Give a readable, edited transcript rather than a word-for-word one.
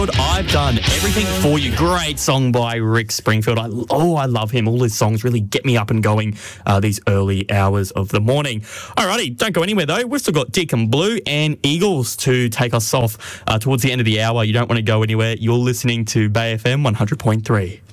I've done everything for you. Great song by Rick Springfield. I love him. All his songs really get me up and going these early hours of the morning. Alrighty, don't go anywhere though. We've still got Deacon Blue and Eagles to take us off towards the end of the hour. You don't want to go anywhere. You're listening to Bay FM 100.3.